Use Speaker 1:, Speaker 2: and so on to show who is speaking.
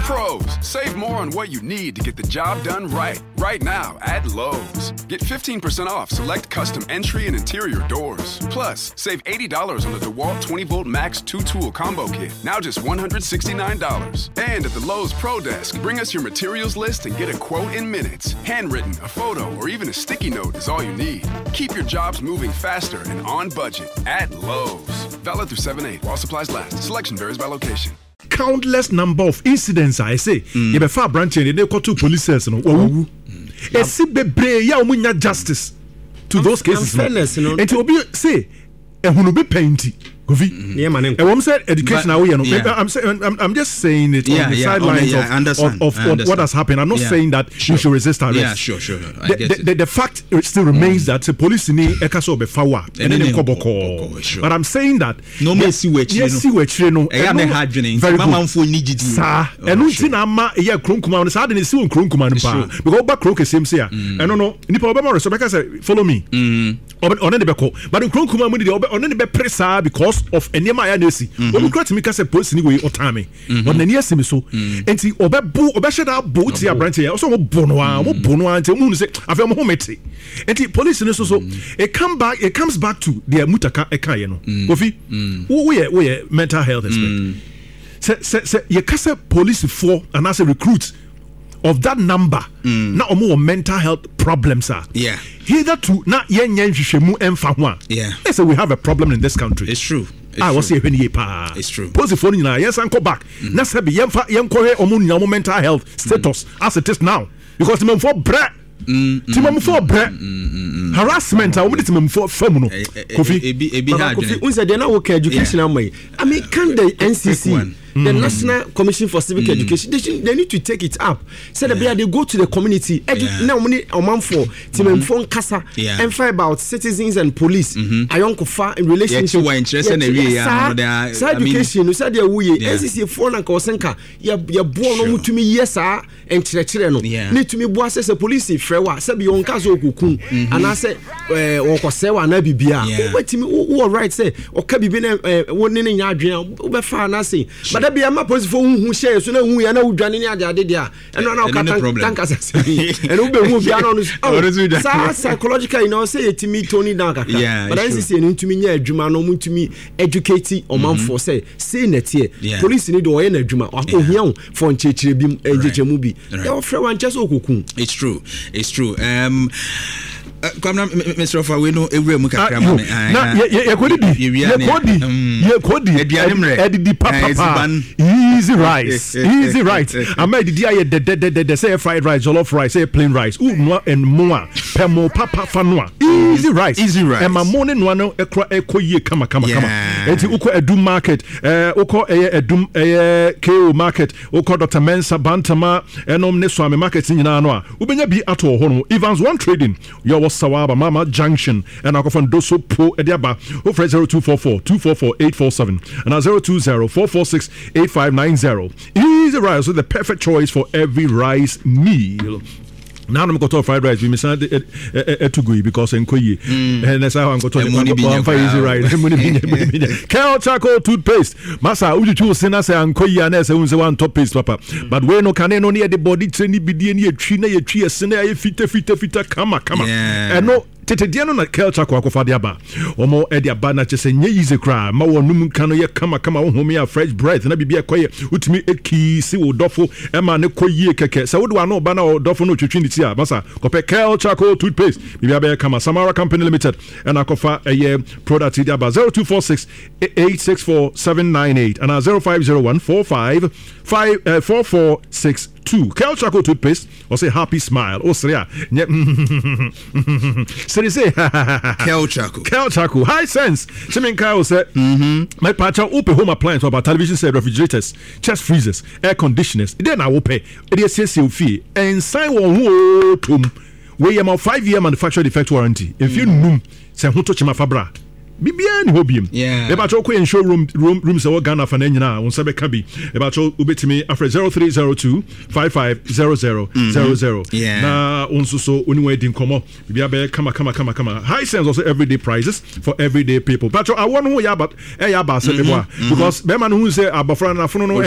Speaker 1: Pros, save more on what you need to get the job done right. Right now at Lowe's. Get 15% off select custom entry and interior doors. Plus, save $80 on the DeWalt 20-volt Max 2-tool combo kit. Now just $169. And at the Lowe's Pro Desk, bring us your materials list and get a quote in minutes. Handwritten, a photo, or even a sticky note is all you need. Keep your jobs moving faster and on budget at Lowe's. Valid through 7/8 while supplies last. Selection varies by location.
Speaker 2: Countless number of incidents I say you be far branch and they call two police no owu e si bebre ya omunya justice to those cases no and to be say ehunu be painti Govi. And one said education I'm just saying it on the sidelines of what has happened. I'm not saying that you should resist arrest.
Speaker 3: Yeah, sure.
Speaker 2: The fact still remains that the police in Ekaso be fawa and then koboko. But I'm saying that
Speaker 3: no more see we
Speaker 2: no.
Speaker 3: Very good.
Speaker 2: Sir, and no tin ama ya kronkuma on sa de si on kronkuma no pa. Because ba krok sem say and no nipa obema Rebecca say follow me. On the beko. But the kronkuma mu de on the be presa because of enema ya nesi we got me kase police ni we otame but na niese me so enti obesheda bo ti abranche ya so mo bono ante mu say afem ho meti enti police ni so it comes back to their mutaka ekaye no Kofi we mental health aspect say ye kase police for and as a recruit of that number na omo mental health problems are hitherto na yenye nhwehwemu emfa ho a they say we have a problem in this country.
Speaker 3: It's true.
Speaker 2: What's here pa?
Speaker 3: It's true.
Speaker 2: Pose phone na yes and go back na say be yenko omo nyamo mental health status as it is now because the for bread harassment omo the for fam no
Speaker 4: Kofi unse dey na work education am I mean can the NCC the National Commission for Civic Education they need to take it up so that they go to the community now money amount for timemfo nkasa and fight about citizens and police ayonkofa in relationship education no say they wuye NCC for na ka osenka ya bo no mutumi yesa enkyerɛkyerɛ no ne tumi bo asese police frewa say be onka so okukun ana say okosewa na bibia wetimi wo right say oka bibi na woni ne nya adwen wo be fa na say but be am police for hu share so na hu ya na udwane ni ade dia eno na okata tanka say and wo be hu bia no psychological you know say etimi tony down kaka but NCC ni ntumi nya adwuma no mutumi educate omanfo say net here police ni do oye na adwuma ohia for nchechire bi enjechemu bi they offer one just okukun.
Speaker 3: It's true Mr. Ofa, we know every mukakra man.
Speaker 2: Easy rice. I made the say fried rice, jollof rice, say plain rice. And more pemo papa fanwa. Easy rice. And my morning one ekwa ye kama. Enti uko edum market, uko edum KO market, uko Dr. Mensa Bantama, enom ne swami market nyina no a. Ubenya bi ato ho no. Evans One Trading. Your Sawaba Mama Junction and Akofan Doso Po Ediaba over 0244-244-847 and 020-446-8590. Easy rice with the perfect choice for every rice meal. Now I'm going to fried rice. We miss it to go because in Koyi and that's how I'm going to easy rice. Kel charcoal toothpaste. Masa uju chu sina say an Koyi and say unse one top paste papa. But we no can no near the body training bidi ni trina ye tree sina ye fita kama. And no tete dia no na Kel charcoal akofa dia ba. Omo e dia ba na che say nye easy cry. Ma wonum kan no ye kama wo home ya fresh breath na bibia koye utimi eki si wo dofo e ma ne koyi keke. Say wo do ano ba na dofo no twetwi tia basa kope Kel charcoal toothpaste bibia be kama Samara Company Limited and akofa a product dia ba 0246-864-798 and 0501-454462 Kel charcoal toothpaste or say happy smile or say say
Speaker 3: Kel charcoal
Speaker 2: high sense Chimin Kyle said my patcha open home appliance about television set, refrigerators, chest freezers, air conditioners then I will pay it is fee and sign one we am 5-year manufacturer defect warranty if you know say who touch my fabra bibia ni hobium eba cho ko ensure room se Ghana fa na nyina won se be ka bi eba cho ubetimi afre 0302550000 na onsuso oniwa din komo bibia be kama high sense also everyday prices for everyday people but I want who ya but e ya ba se be because be man who say abofra na fono no